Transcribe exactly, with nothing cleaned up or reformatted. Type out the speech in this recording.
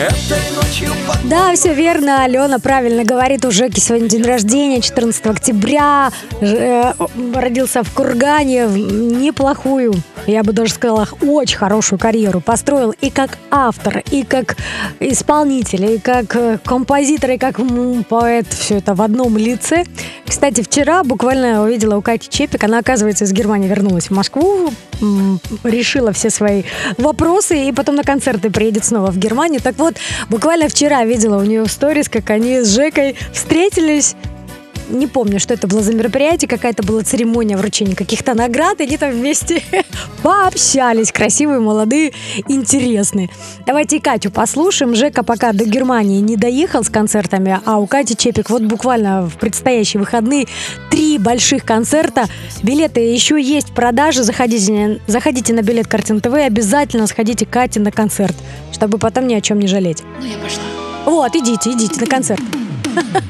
Этой ночью под... Да, все верно, Алена правильно говорит. У Жеки сегодня день рождения, четырнадцатого октября. Ж- э, Родился в Кургане. В неплохую, я бы даже сказала, очень хорошую карьеру построил и как автор, и как исполнитель, и как э, композитор, и как м, поэт. Все это в одном лице. Кстати, вчера буквально увидела у Кати Чепик. Она, оказывается, из Германии вернулась в Москву, м, решила все свои вопросы и потом на концерты приедет снова в Германию. Так вот, буквально вчера видела у нее в сторис, как они с Жекой встретились. Не помню, что это было за мероприятие, какая-то была церемония вручения каких-то наград, и они там вместе пообщались, красивые, молодые, интересные. Давайте и Катю послушаем. Жека пока до Германии не доехал с концертами, а у Кати Чепик вот буквально в предстоящие выходные три больших концерта. Билеты еще есть в продаже, заходите, заходите на Билет Картин ТВ, обязательно сходите к Кате на концерт, чтобы потом ни о чем не жалеть. Ну, я пошла. Вот, идите, идите на концерт.